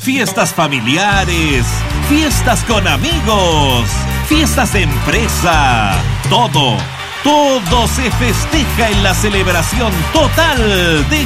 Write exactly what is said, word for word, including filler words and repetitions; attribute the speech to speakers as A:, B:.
A: fiestas familiares, fiestas con amigos, fiestas de empresa, todo, todo se festeja en la celebración total de